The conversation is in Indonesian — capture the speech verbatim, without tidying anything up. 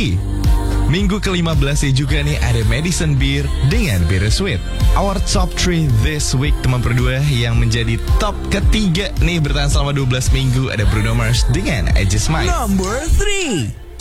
lagi. Minggu ke-lima belas juga nih ada Madison Beer dengan Bittersweet. Our top three this week, teman berdua, yang menjadi top ketiga nih bertahan selama dua belas minggu ada Bruno Mars dengan I Just Might. Number three.